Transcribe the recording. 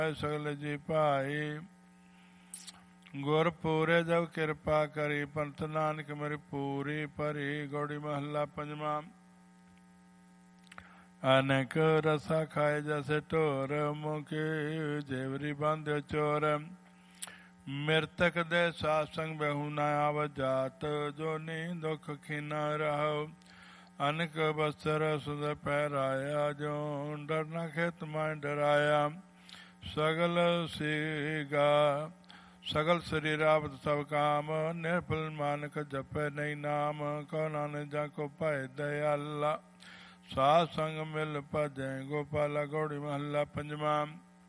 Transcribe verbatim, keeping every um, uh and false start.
ਸਗਲ ਜੀ ਭਾਈ। ਗੁਰ ਪੂਰੇ ਜਬ ਕਿਰਪਾ ਕਰੀ, ਪੰਥ ਨਾਨਕ ਮੇਰੀ ਪੂਰੀ ਭਰੀ। ਗੌੜੀ ਮਹੱਲਾ ਪੰਜਵਾਂ। ਅਨੇਕ ਰਸਾ ਖਾਏ ਜੈਸੇ ਢੋਰ, ਮੁਖੀ ਜੇਵਰੀ ਬਾਂਧਿਓ ਚੋਰ। ਮਿਰਤਕ ਦੇ ਸਾਧ ਸੰਗ ਬਹੂ ਨਾ ਆਵ ਜਾਤ, ਜੋ ਨੀ ਦੁਖ ਖੀਨਾ ਰਹੋ। ਅਨਕ ਬਸਤਰ ਸੁੰਦਰ ਪਹਿਰਾਇਆ, ਜੋ ਡਰ ਨਾ ਖੇਤ ਮੈਂ ਡਰਾਇਆ। ਸਗਲ ਸੀਗਾ ਸਗਲ ਸਰੀਰਾਵਤ ਸਭ ਕਾਮ, ਨਿਰਭਲ ਮਾਨਕ ਜਪੈ ਨਹੀਂ ਨਾਮ। ਕਉ ਨਾਨਕ ਜਾ ਕੋ ਭਾਇ ਦਇਆਲਾ, ਸਾਧ ਸੰਗ ਮਿਲ ਭਜੈ ਗੋਪਾਲਾ। ਗੌੜੀ ਮਹੱਲਾ ਪੰਜਵਾਂ।